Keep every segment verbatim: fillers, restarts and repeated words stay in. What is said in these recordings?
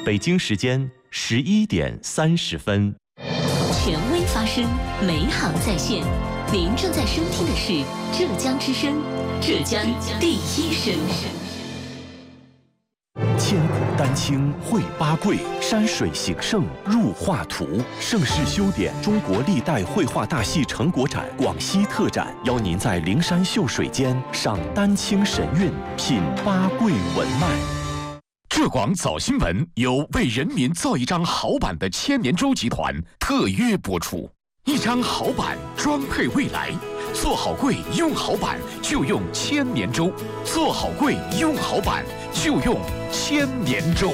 北京时间十一点三十分。 权威发声，美好在线。您正在收听的是浙江之声，浙江第一声。 千古丹青绘八桂，山水形胜入画图。盛世修典中国历代绘画大戏成果展广西特展，邀您在灵山秀水间赏丹青神韵，品八桂文脉。 浙广早新闻由为人民造一张好版的千年舟集团特约播出。一张好版装配未来，做好柜用好版就用千年舟，做好柜用好版就用千年舟。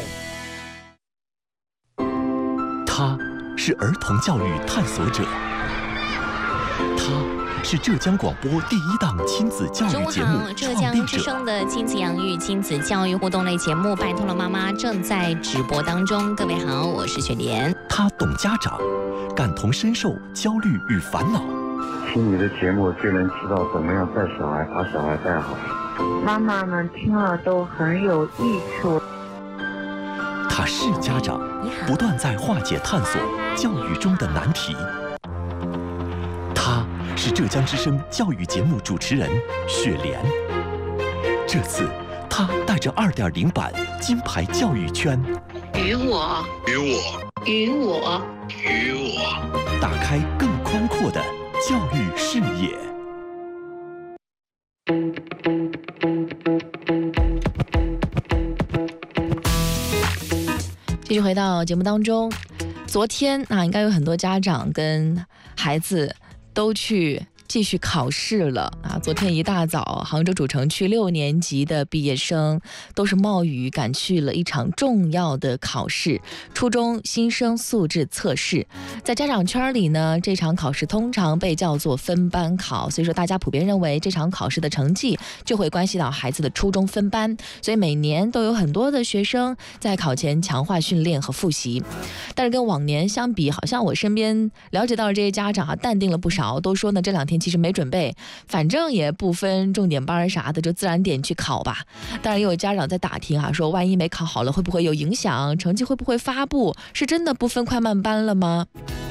他是儿童教育探索者，他是浙江广播第一档亲子教育节目中午好，浙江之声的亲子养育、亲子教育互动类节目《拜托了妈妈》正在直播当中。各位好，我是雪莲。 他懂家长，感同身受焦虑与烦恼。 听你的节目就能知道怎么样带小孩，把小孩带好。 妈妈们听了都很有益处。 他是家长，不断在化解探索教育中的难题。他是浙江之声教育节目主持人雪莲。这次他带着 二点零 版金牌教育圈， 与我与我与我与我打开更宽阔的教育视野。 继续回到节目当中，昨天啊，应该有很多家长跟孩子都去继续考试了啊！昨天一大早，杭州主城区六年级的毕业生都是冒雨赶去了一场重要的考试——初中新生素质测试。在家长圈里呢，这场考试通常被叫做分班考，所以说大家普遍认为这场考试的成绩就会关系到孩子的初中分班，所以每年都有很多的学生在考前强化训练和复习。但是跟往年相比，好像我身边了解到的这些家长啊，淡定了不少，都说呢这两天其实没准备，反正也不分重点班啥的，就自然点去考吧。当然也有家长在打听啊，说万一没考好了会不会有影响，成绩会不会发布，是真的不分快慢班了吗？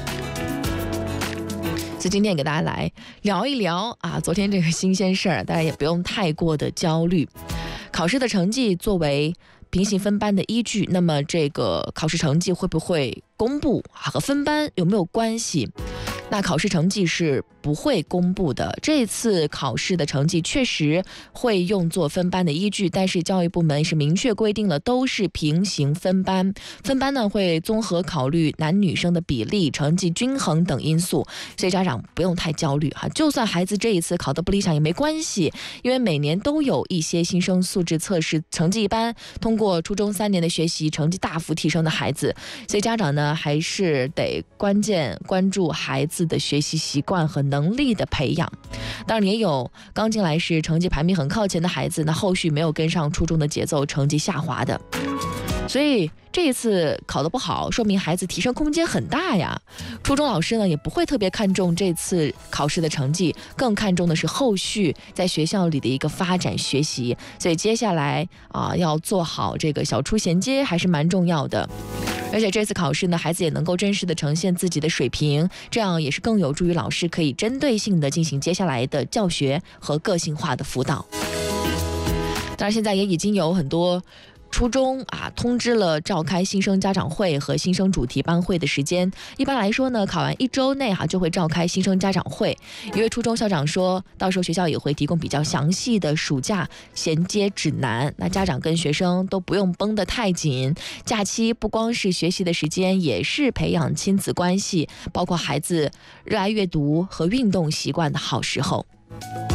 所以今天给大家来聊一聊啊，昨天这个新鲜事儿，大家也不用太过的焦虑。考试的成绩作为平行分班的依据，那么这个考试成绩会不会公布啊，和分班有没有关系？那考试成绩是不会公布的，这次考试的成绩确实会用作分班的依据，但是教育部门是明确规定了都是平行分班。分班呢会综合考虑男女生的比例、成绩均衡等因素，所以家长不用太焦虑哈。就算孩子这一次考得不理想也没关系，因为每年都有一些新生素质测试成绩一般，通过初中三年的学习成绩大幅提升的孩子，所以家长呢还是得关键关注孩子的学习习惯和能力的培养。当然也有刚进来时成绩排名很靠前的孩子，那后续没有跟上初中的节奏，成绩下滑的。所以这一次考得不好，说明孩子提升空间很大呀。初中老师呢也不会特别看重这次考试的成绩，更看重的是后续在学校里的一个发展学习。所以接下来啊，要做好这个小初衔接还是蛮重要的。而且这次考试呢，孩子也能够真实的呈现自己的水平，这样也是更有助于老师可以针对性的进行接下来的教学和个性化的辅导。当然现在也已经有很多初中啊通知了召开新生家长会和新生主题班会的时间。一般来说呢，考完一周内哈、啊、就会召开新生家长会。一位初中校长说，到时候学校也会提供比较详细的暑假衔接指南，那家长跟学生都不用绷得太紧。假期不光是学习的时间，也是培养亲子关系，包括孩子热爱阅读和运动习惯的好时候。